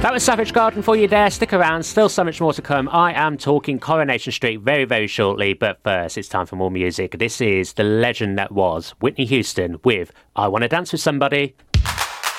That was Savage Garden for you there. Stick around, still so much more to come. I am talking Coronation Street very, very shortly, but first it's time for more music. This is the legend that was Whitney Houston with I Wanna Dance With Somebody.